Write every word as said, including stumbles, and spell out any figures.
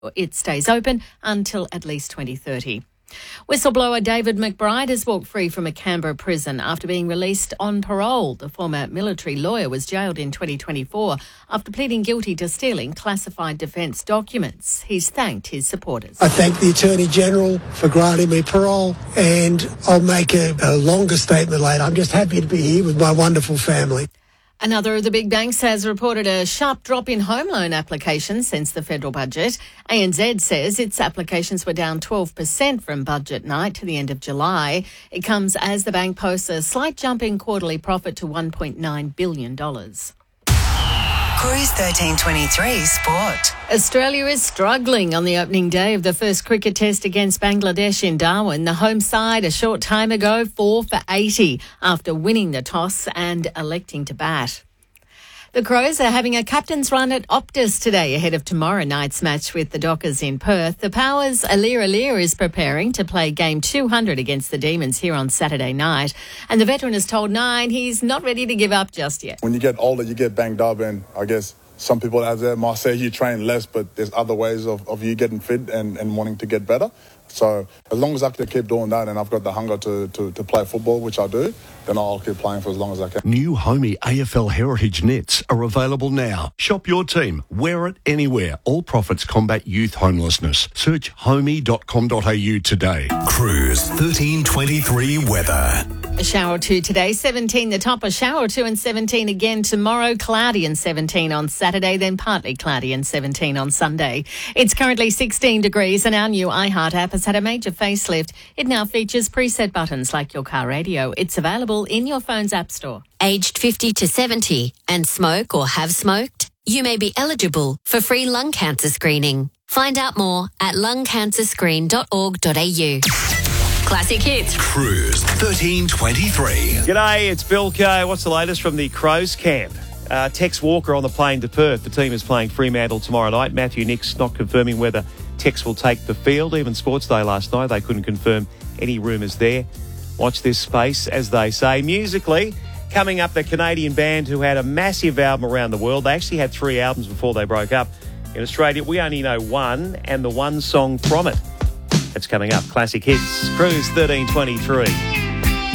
It stays open until at least twenty thirty. Whistleblower David McBride has walked free from a Canberra prison after being released on parole. The former military lawyer was jailed in twenty twenty-four after pleading guilty to stealing classified defence documents. He's thanked his supporters. I thank the Attorney-General for granting me parole, and I'll make a, a longer statement later. I'm just happy to be here with my wonderful family. Another of the big banks has reported a sharp drop in home loan applications since the federal budget. A N Z says its applications were down twelve percent from budget night to the end of July. It comes as the bank posts a slight jump in quarterly profit to one point nine billion dollars. Cruise thirteen twenty-three Sport. Australia is struggling on the opening day of the first cricket test against Bangladesh in Darwin. The home side a short time ago, four for eighty after winning the toss and electing to bat. The Crows are having a captain's run at Optus today ahead of tomorrow night's match with the Dockers in Perth. The Powers' Alir Alir is preparing to play game two hundred against the Demons here on Saturday night. And the veteran has told Nine he's not ready to give up just yet. When you get older, you get banged up, and I guess some people out there might say you train less, but there's other ways of, of you getting fit and, and wanting to get better. So as long as I can keep doing that and I've got the hunger to, to, to play football, which I do, then I'll keep playing for as long as I can. New Homey A F L Heritage nets are available now. Shop your team. Wear it anywhere. All profits combat youth homelessness. Search homey dot com dot a u today. Cruise thirteen twenty-three weather. A shower or two today, seventeen the top, a shower or two and seventeen again tomorrow, cloudy and seventeen on Saturday, then partly cloudy and seventeen on Sunday. It's currently sixteen degrees and our new iHeart app has had a major facelift. It now features preset buttons like your car radio. It's available in your phone's app store. Aged fifty to seventy and smoke or have smoked? You may be eligible for free lung cancer screening. Find out more at lung cancer screen dot org dot a u. Classic hits. Cruise thirteen twenty-three. G'day, it's Bill Coe. What's the latest from the Crows camp? Uh, Tex Walker on the plane to Perth. The team is playing Fremantle tomorrow night. Matthew Nicks not confirming whether Tex will take the field. Even Sports Day last night, they couldn't confirm any rumours there. Watch this space, as they say. Musically, coming up, the Canadian band who had a massive album around the world. They actually had three albums before they broke up. In Australia, we only know one, and the one song from it. That's coming up. Classic hits. Cruise thirteen twenty-three.